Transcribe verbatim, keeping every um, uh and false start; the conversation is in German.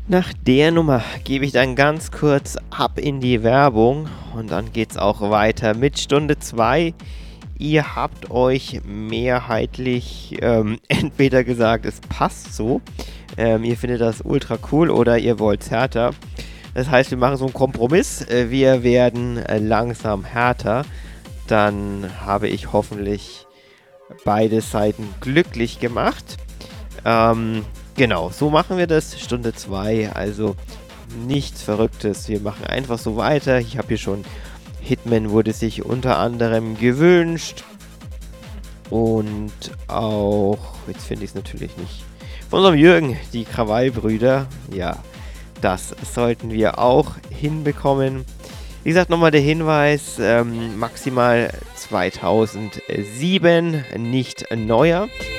Nach der Nummer gebe ich dann ganz kurz ab in die Werbung und dann geht's auch weiter mit Stunde zwei. Ihr habt euch mehrheitlich ähm, entweder gesagt, es passt so, ähm, ihr findet das ultra cool oder ihr wollt's härter. Das heißt, wir machen so einen Kompromiss, äh, wir werden äh, langsam härter. Dann habe ich hoffentlich beide Seiten glücklich gemacht. Ähm, genau, so machen wir das. Stunde zwei, also nichts Verrücktes. Wir machen einfach so weiter. Ich habe hier schon Hitman wurde sich unter anderem gewünscht. Und auch, jetzt finde ich es natürlich nicht, von unserem Jürgen, die Krawallbrüder. Ja, das sollten wir auch hinbekommen. Wie gesagt, nochmal der Hinweis, ähm, maximal zweitausendsieben, nicht neuer.